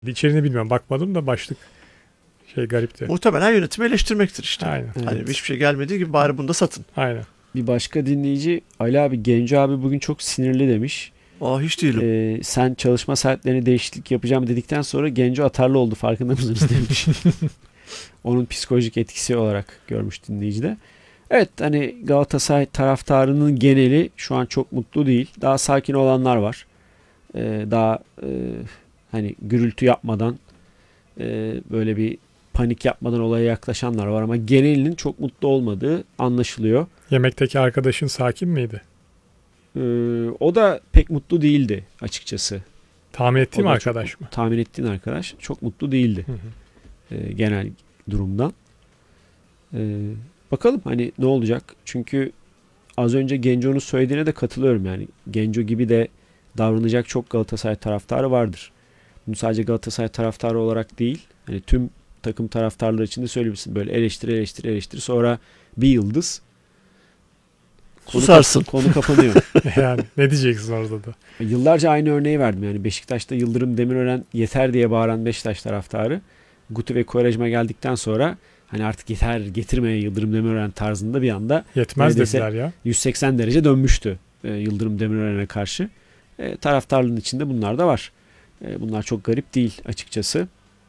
İçeriğini bilmiyorum. Bakmadım da başlık garipti. Muhtemelen yönetimi eleştirmektir işte. Aynen. Hani hiçbir şey gelmediği gibi bari bunu da satın. Aynen. Bir başka dinleyici Ali abi, Genco abi bugün çok sinirli demiş. Hiç değilim. Sen çalışma saatlerine değişiklik yapacağım dedikten sonra Genco atarlı oldu, farkında mısınız demiş. Onun psikolojik etkisi olarak görmüş dinleyici de. Evet, hani Galatasaray taraftarının geneli şu an çok mutlu değil. Daha sakin olanlar var. Daha hani gürültü yapmadan, böyle bir panik yapmadan olaya yaklaşanlar var ama genelinin çok mutlu olmadığı anlaşılıyor. Yemekteki arkadaşın sakin miydi? O da pek mutlu değildi açıkçası. Tahmin ettiğim arkadaş mı? Tahmin ettiğin arkadaş çok mutlu değildi. Genel durumdan. Bakalım hani ne olacak? Çünkü az önce Genco'nun söylediğine de katılıyorum yani. Genco gibi de davranacak çok Galatasaray taraftarı vardır. Bunu sadece Galatasaray taraftarı olarak değil, hani tüm takım taraftarları için de söyleyebilirsin. Böyle eleştiri sonra bir yıldız. Susarsın. Konu kapanıyor. Yani ne diyeceksin orada da? Yıllarca aynı örneği verdim. Yani Beşiktaş'ta Yıldırım Demirören yeter diye bağıran Beşiktaş taraftarı, Guti ve Quaresma geldikten sonra hani artık yeter, getirmeye Yıldırım Demirören tarzında bir anda yetmez dediler ya. 180 derece dönmüştü Yıldırım Demirören'e karşı. Taraftarlığın içinde bunlar da var. Bunlar çok garip değil açıkçası.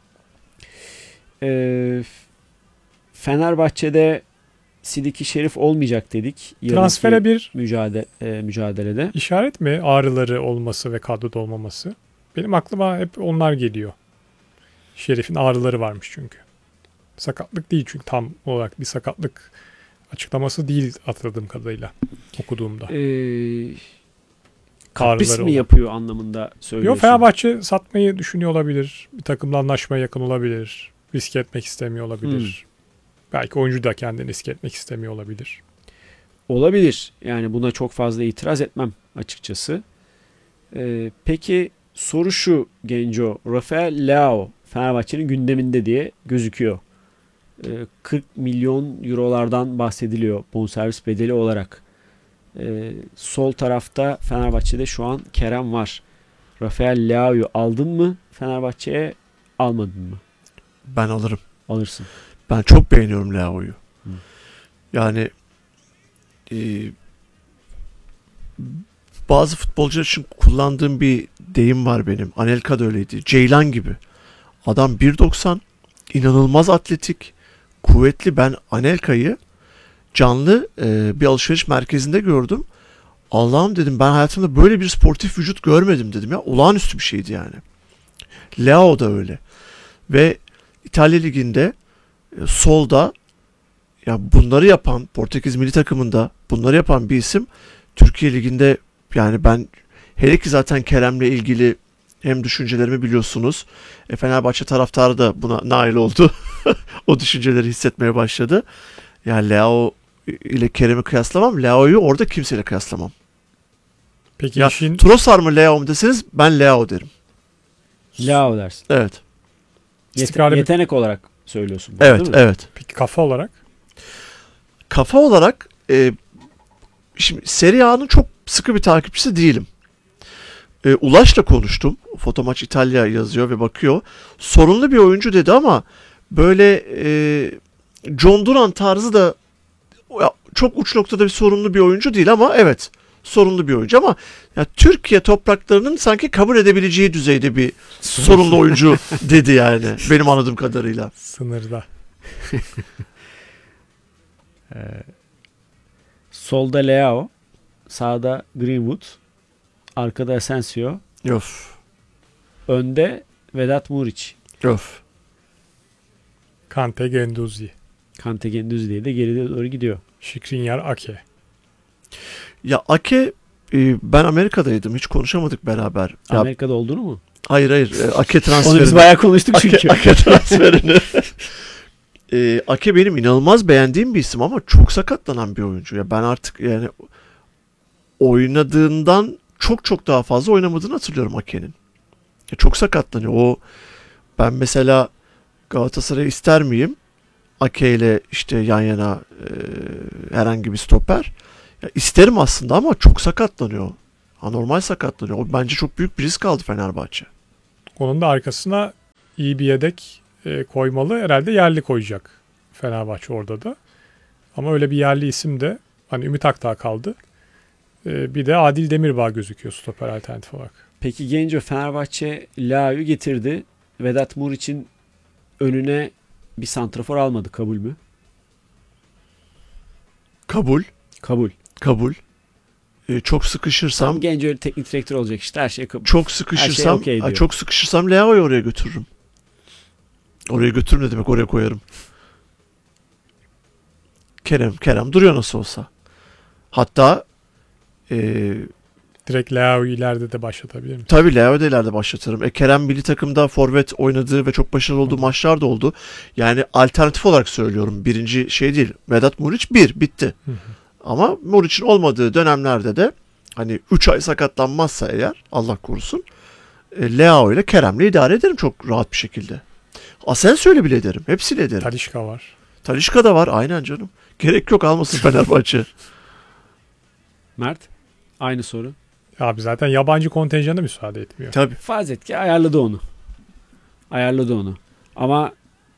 Fenerbahçe'de Sidiki Şerif olmayacak dedik. Transfere bir mücadelede. İşaret mi ağrıları olması ve kadroda olmaması? Benim aklıma hep onlar geliyor. Şerif'in ağrıları varmış çünkü. Sakatlık değil çünkü tam olarak bir sakatlık açıklaması değil hatırladığım kadarıyla okuduğumda. Kapris mi yapıyor anlamında söylüyorsun? Yok, Fenerbahçe satmayı düşünüyor olabilir. Bir takımla anlaşmaya yakın olabilir. Riske etmek istemiyor olabilir. Belki oyuncu da kendini riske etmek istemiyor olabilir. Olabilir. Yani buna çok fazla itiraz etmem açıkçası. Peki soru şu Genco. Rafael Leao Fenerbahçe'nin gündeminde diye gözüküyor. 40 milyon eurolardan bahsediliyor bonservis bedeli olarak. Sol tarafta Fenerbahçe'de şu an Kerem var. Rafael Leao'yu aldın mı Fenerbahçe'ye, almadın mı? Ben alırım. Alırsın. Ben çok beğeniyorum Leao'yu. Yani bazı futbolcular için kullandığım bir deyim var benim. Anelka da öyleydi. Ceylan gibi. Adam 1.90, inanılmaz atletik, kuvvetli. Ben Anelka'yı canlı bir alışveriş merkezinde gördüm. Allah'ım dedim, ben hayatımda böyle bir sportif vücut görmedim dedim ya. Olağanüstü bir şeydi yani. Leao da öyle. Ve İtalya Ligi'nde solda ya bunları yapan, Portekiz milli takımında bunları yapan bir isim Türkiye Ligi'nde, yani ben hele ki zaten Kerem'le ilgili hem düşüncelerimi biliyorsunuz. Fenerbahçe taraftarı da buna nail oldu. O düşünceleri hissetmeye başladı. Yani Leao ile Kerem'i kıyaslamam. Leao'yu orada kimseyle kıyaslamam. Peki ya Trossard mı Leao mu deseniz ben Leao derim. Leao dersin. Evet. Yetenek olarak söylüyorsun. Evet, evet. Peki kafa olarak? Kafa olarak şimdi Serie A'nın çok sıkı bir takipçisi değilim. Ulaş'la konuştum. Fotomaç İtalya yazıyor ve bakıyor. Sorunlu bir oyuncu dedi ama böyle John Duran tarzı da çok uç noktada bir sorunlu bir oyuncu değil ama evet, sorunlu bir oyuncu ama ya Türkiye topraklarının sanki kabul edebileceği düzeyde bir sorunlu oyuncu dedi yani benim anladığım kadarıyla. Sınırda. Solda Leao, sağda Greenwood, arkada Asensio, Of. önde Vedat Muriç. Of. Kante Genduzi. Kante Genduzi diye de geride doğru gidiyor. Skriniar Ake. Ya Ake, ben Amerika'daydım. Hiç konuşamadık beraber. Amerika'da olduğunu mu? Hayır. Ake transferini. Onu biz bayağı konuştuk çünkü. Ake transferini. Ake benim inanılmaz beğendiğim bir isim ama çok sakatlanan bir oyuncu. Ya ben artık yani oynadığından çok daha fazla oynamadığını hatırlıyorum Ake'nin. Çok sakatlanıyor. Ben mesela Galatasaray'ı ister miyim? Ake ile işte yan yana herhangi bir stoper. Ya isterim aslında ama çok sakatlanıyor. Anormal sakatlanıyor. O bence çok büyük bir risk aldı Fenerbahçe. Onun da arkasına iyi bir yedek koymalı. Herhalde yerli koyacak Fenerbahçe orada da. Ama öyle bir yerli isim de hani Ümit Akdağ kaldı. Bir de Adil Demirbağ gözüküyor stoper alternatif olarak. Peki Genco, Fenerbahçe Leao'yu getirdi. Vedat Muriç'in önüne bir santrafor almadı. Kabul mü? Kabul. Kabul. Kabul. Çok sıkışırsam Tam Genco teknik direktör olacak işte, her şey kabul. çok sıkışırsam okey diyor. çok sıkışırsam Leao'yu oraya götürürüm. Oraya götürürüm ne demek, oraya koyarım. Kerem duruyor nasıl olsa. Hatta Direkt Leao'yu ileride de başlatabilir mi? tabii Leao'yu da ileride başlatırım. Kerem milli takımda forvet oynadığı ve çok başarılı olduğu maçlar da oldu. Yani alternatif olarak söylüyorum. Birinci şey değil. Vedat Muriç bitti. Ama Muriç'in olmadığı dönemlerde de hani 3 ay sakatlanmazsa eğer, Allah korusun, Leao ile Kerem'le idare ederim çok rahat bir şekilde. Asensio'yla bile ederim. Hepsiyle ederim. Talisca var. Talisca da var. Aynen canım. Gerek yok almasın Fenerbahçe. Mert, aynı soru. Abi zaten yabancı kontenjanı müsaade etmiyor. Tabii. Farz et ki ayarladı onu. Ama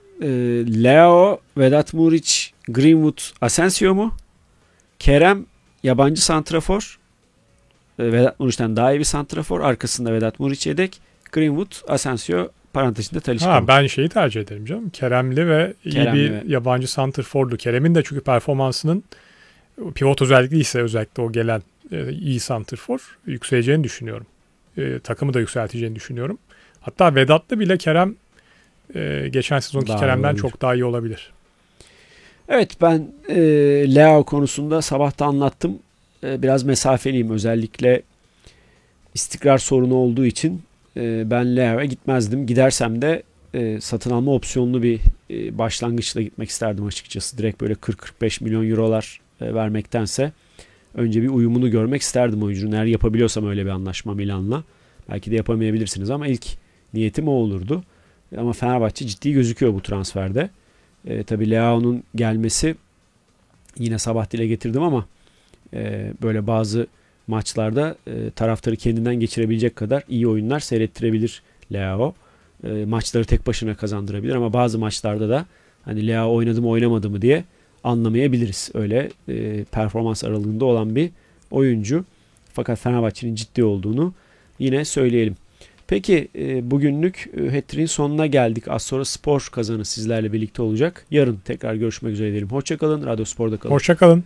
Leo, Vedat Muriç, Greenwood, Asensio mu? Kerem yabancı santrafor. Vedat Muriç'ten daha iyi bir santrafor. Arkasında Vedat Muriç yedek. Greenwood, Asensio parantezinde Talisca. Ben şeyi tercih ederim canım. Keremli ve iyi bir yabancı santrfordu. Kerem'in de çünkü performansının pivot özellikle ise özellikle o gelen iyi santrfor yükseleceğini düşünüyorum. Takımı da yükselteceğini düşünüyorum. Hatta Vedat'la bile Kerem geçen sezonki daha Kerem'den çok daha iyi olabilir. Evet, ben Leao konusunda sabahta anlattım. Biraz mesafeliyim. Özellikle istikrar sorunu olduğu için ben Leao'ya gitmezdim. Gidersem de satın alma opsiyonlu bir başlangıçla gitmek isterdim açıkçası. Direkt böyle 40-45 milyon eurolar vermektense önce bir uyumunu görmek isterdim oyuncunun. Eğer yapabiliyorsam öyle bir anlaşma Milan'la. Belki de yapamayabilirsiniz ama ilk niyetim o olurdu. Ama Fenerbahçe ciddi gözüküyor bu transferde. Tabii Leao'nun gelmesi, yine sabah dile getirdim ama böyle bazı maçlarda taraftarı kendinden geçirebilecek kadar iyi oyunlar seyrettirebilir Leao. Maçları tek başına kazandırabilir ama bazı maçlarda da hani Leao oynadı mı oynamadı mı diye anlamayabiliriz. Öyle performans aralığında olan bir oyuncu. Fakat Fenerbahçe'nin ciddi olduğunu yine söyleyelim. Peki bugünlük Hat-Trick'in sonuna geldik. Az sonra spor kazanı sizlerle birlikte olacak. Yarın tekrar görüşmek üzere diyelim. Hoşça kalın. Radyo Spor'da kalın. Hoşça kalın.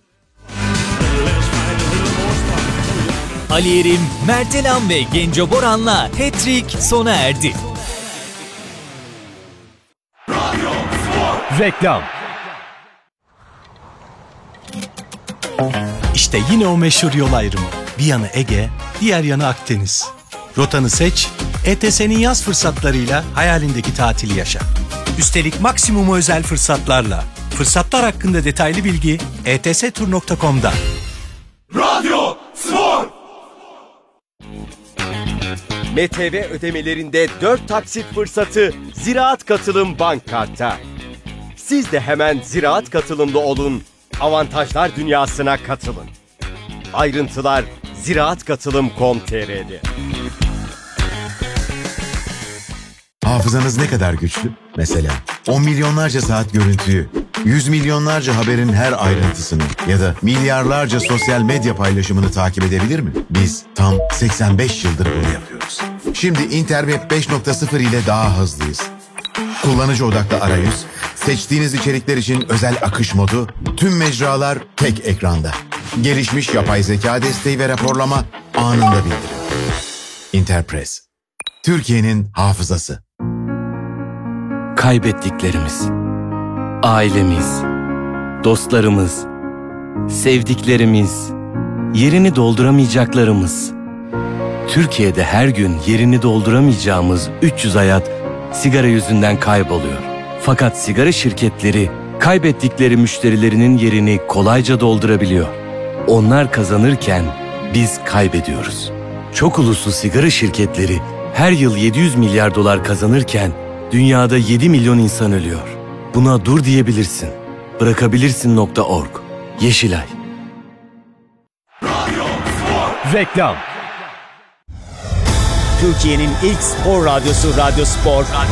Ali Erim, Mert Elam ve Genco Boran'la Hat-Trick sona erdi. Reklam. İşte yine o meşhur yol ayrımı. Bir yanı Ege, diğer yanı Akdeniz. Rotanı seç, ETS'nin yaz fırsatlarıyla hayalindeki tatili yaşa. Üstelik maksimum özel fırsatlarla. Fırsatlar hakkında detaylı bilgi etstur.com'da. Radyo Spor. MTV ödemelerinde 4 taksit fırsatı Ziraat Katılım Bank Kart'ta. Siz de hemen Ziraat Katılımlı olun, avantajlar dünyasına katılın. Ayrıntılar ziraatkatılım.com.tr'de. Hafızanız ne kadar güçlü? Mesela 10 milyonlarca saat görüntüyü, 100 milyonlarca haberin her ayrıntısını ya da milyarlarca sosyal medya paylaşımını takip edebilir mi? Biz tam 85 yıldır bunu yapıyoruz. Şimdi Interweb 5.0 ile daha hızlıyız. Kullanıcı odaklı arayüz, seçtiğiniz içerikler için özel akış modu, tüm mecralar tek ekranda. Gelişmiş yapay zeka desteği ve raporlama anında bildirim. Interpress, Türkiye'nin hafızası. Kaybettiklerimiz, ailemiz, dostlarımız, sevdiklerimiz, yerini dolduramayacaklarımız. Türkiye'de her gün yerini dolduramayacağımız 300 hayat sigara yüzünden kayboluyor. Fakat sigara şirketleri kaybettikleri müşterilerinin yerini kolayca doldurabiliyor. Onlar kazanırken biz kaybediyoruz. Çok uluslu sigara şirketleri her yıl 700 milyar dolar kazanırken dünyada 7 milyon insan ölüyor. Buna dur diyebilirsin. Bırakabilirsin.org. Yeşilay. Reklam. Türkiye'nin ilk spor radyosu Radyo Spor.